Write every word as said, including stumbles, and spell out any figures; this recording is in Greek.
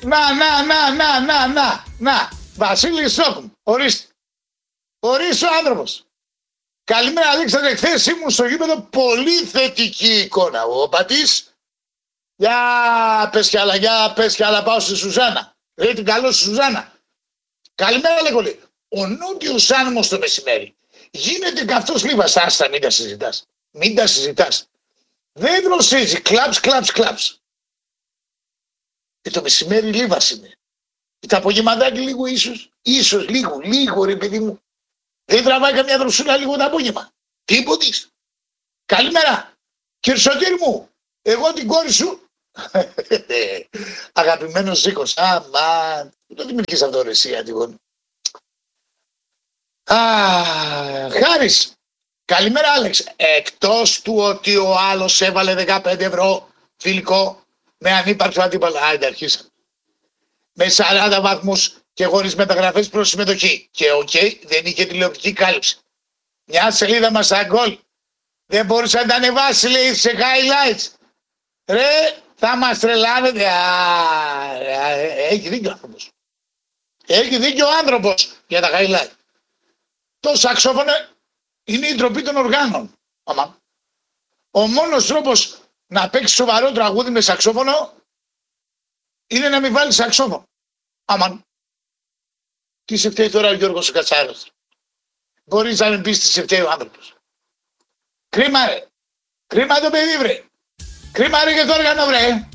Να, να, να, να, να, να, να. Βασίλη Σόκμ, ορίστε. Ορίστε ο άνθρωπος. Καλημέρα Αλέξανδρε, χθες ήμουν στο γήπεδο, πολύ θετική εικόνα. Ο Πατής, για πες κι άλλα, για πες κι άλλα, πάω στη Σουζάνα. Λέει την καλό στη Σουζάνα. Καλημέρα λέγω, ο νότιος άνεμος το μεσημέρι. Γίνεται καυτός λίβας, άστα μην τα συζητάς. Μην τα συζητάς. Δεν δροσίζει, κλαψ, κλαψ, κλαψ. Και το μεσημέρι λίβας είναι. Και το απογευματάκι λίγο ίσως, ίσως λίγο, λίγο ρε παιδί μου. Δεν τραβάει καμιά δροσούλα λίγο το απόγευμα. Τίποτης. Καλημέρα. Κυρσοτήρ μου, εγώ την κόρη σου. Αγαπημένος Ζήκος. Αμάν. Το δημιουργείς αυτό ρε εσύ Αντιγόνη. Α, Χάρης. Καλημέρα Άλεξ. Εκτός του ότι ο άλλος έβαλε δεκαπέντε ευρώ φιλικό με ανύπαρκτο αντίπαλο. Α, δεν αρχίσαμε. Με σαράντα βαθμούς και χωρίς μεταγραφές προς συμμετοχή. Και οκ, okay, δεν είχε τηλεοπτική κάλυψη. Μια σελίδα μας στα γκολ. Δεν μπορούσε να τα ανεβάσει, λέει, σε highlights. Ρε, θα μας τρελάνετε. Α, έχει δίκιο ο άνθρωπος. Έχει δίκιο ο άνθρωπος για τα highlights. Το σαξόφωνο είναι η ντροπή των οργάνων. Άμα. Ο μόνος τρόπος να παίξει σοβαρό τραγούδι με σαξόφωνο είναι να μην βάλει σαξόφωνο. Αμάν. Τι σε φταίει τώρα ο Γιώργος ο Κατσάρος. Μπορείς να μην πεις τι σε φταίει ο άνθρωπος. Κρίμα ρε. Κρίμα το παιδί βρε. Κρίμα ρε και το όργανο βρε.